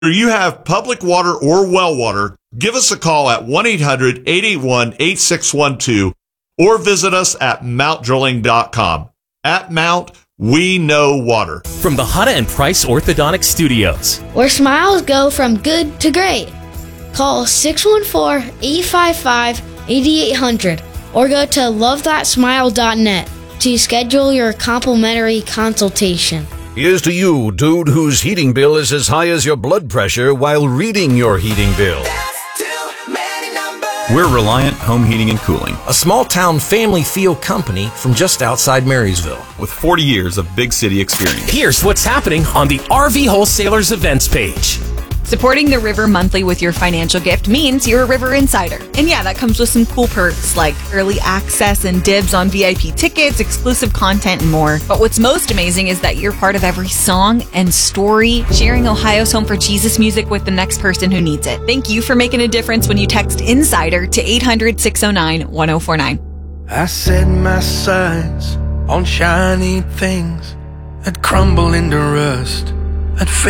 you have public water or well water, give us a call at 1-800-881-8612 or visit us at mountdrilling.com. At Mount, we know water. From the Huda and Price Orthodontic Studios, where smiles go from good to great. Call 614-855-8800 or go to lovethatsmile.net to schedule your complimentary consultation. Here's to you, dude, whose heating bill is as high as your blood pressure while reading your heating bill. We're Reliant Home Heating and Cooling, a small-town family feel company from just outside Marysville, with 40 years of big city experience. Here's what's happening on the RV Wholesalers events page. Supporting the River monthly with your financial gift means you're a River Insider. And yeah, that comes with some cool perks like early access and dibs on VIP tickets, exclusive content, and more. But what's most amazing is that you're part of every song and story, sharing Ohio's Home for Jesus music with the next person who needs it. Thank you for making a difference when you text INSIDER to 800-609-1049. I set my sights on shiny things that crumble into rust, that